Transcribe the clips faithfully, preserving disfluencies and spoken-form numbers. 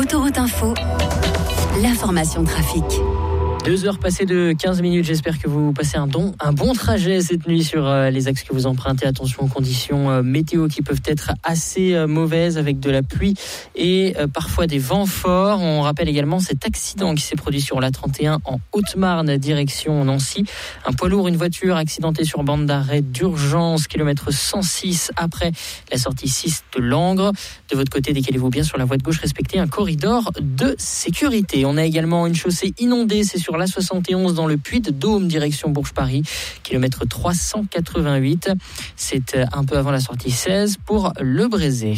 Autoroute Info, l'information trafic. Deux heures passées de quinze minutes, j'espère que vous passez un, don, un bon trajet cette nuit sur euh, les axes que vous empruntez. Attention aux conditions euh, météo qui peuvent être assez euh, mauvaises avec de la pluie et euh, parfois des vents forts. On rappelle également cet accident qui s'est produit sur l'A trente et un en Haute-Marne, direction Nancy. Un poids lourd, une voiture accidentée sur bande d'arrêt d'urgence, kilomètre cent six après la sortie six de Langres. De votre côté, décalez-vous bien sur la voie de gauche, respectez un corridor de sécurité. On a également une chaussée inondée, c'est sur sur l'A soixante et onze dans le Puy-de-Dôme, direction Bourges-Paris, kilomètre trois cent quatre-vingt-huit. C'est un peu avant la sortie seize pour Le Brézé.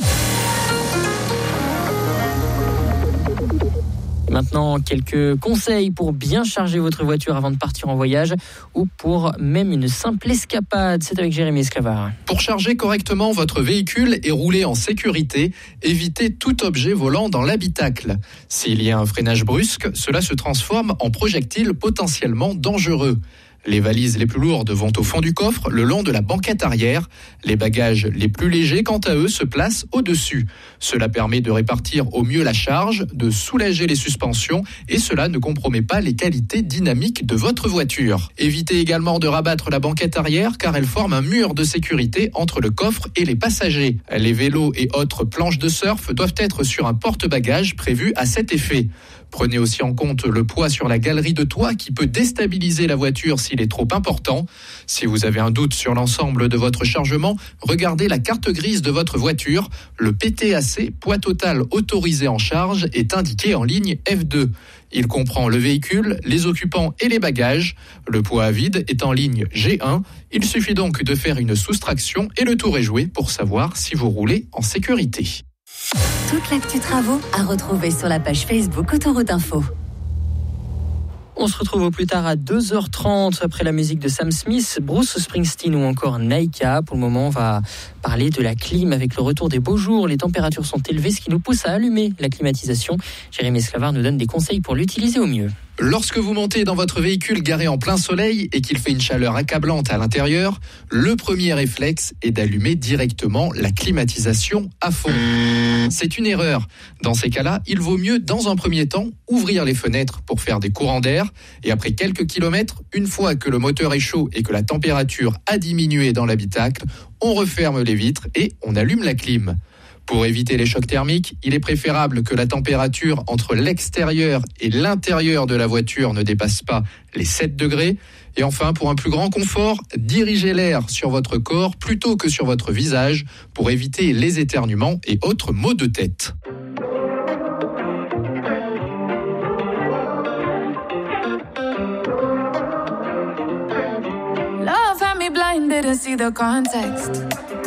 Maintenant, quelques conseils pour bien charger votre voiture avant de partir en voyage ou pour même une simple escapade. C'est avec Jérémy Esclavard. Pour charger correctement votre véhicule et rouler en sécurité, évitez tout objet volant dans l'habitacle. S'il y a un freinage brusque, cela se transforme en projectile potentiellement dangereux. Les valises les plus lourdes vont au fond du coffre, le long de la banquette arrière. Les bagages les plus légers, quant à eux, se placent au-dessus. Cela permet de répartir au mieux la charge, de soulager les suspensions et cela ne compromet pas les qualités dynamiques de votre voiture. Évitez également de rabattre la banquette arrière car elle forme un mur de sécurité entre le coffre et les passagers. Les vélos et autres planches de surf doivent être sur un porte-bagages prévu à cet effet. Prenez aussi en compte le poids sur la galerie de toit qui peut déstabiliser la voiture s'il est trop important. Si vous avez un doute sur l'ensemble de votre chargement, regardez la carte grise de votre voiture. Le P T A C, poids total autorisé en charge, est indiqué en ligne F deux. Il comprend le véhicule, les occupants et les bagages. Le poids à vide est en ligne G un. Il suffit donc de faire une soustraction et le tour est joué pour savoir si vous roulez en sécurité. Toute l'actu travaux à retrouver sur la page Facebook Autoroute Info. On se retrouve au plus tard à deux heures trente après la musique de Sam Smith, Bruce Springsteen ou encore Naika. Pour le moment, on va parler de la clim avec le retour des beaux jours. Les températures sont élevées, ce qui nous pousse à allumer la climatisation. Jérémy Esclavard nous donne des conseils pour l'utiliser au mieux. Lorsque vous montez dans votre véhicule garé en plein soleil et qu'il fait une chaleur accablante à l'intérieur, le premier réflexe est d'allumer directement la climatisation à fond. C'est une erreur. Dans ces cas-là, il vaut mieux, dans un premier temps, ouvrir les fenêtres pour faire des courants d'air et après quelques kilomètres, une fois que le moteur est chaud et que la température a diminué dans l'habitacle, on referme les vitres et on allume la clim. Pour éviter les chocs thermiques, il est préférable que la température entre l'extérieur et l'intérieur de la voiture ne dépasse pas les sept degrés. Et enfin, pour un plus grand confort, dirigez l'air sur votre corps plutôt que sur votre visage pour éviter les éternuements et autres maux de tête. Love had me blind, didn't see the context.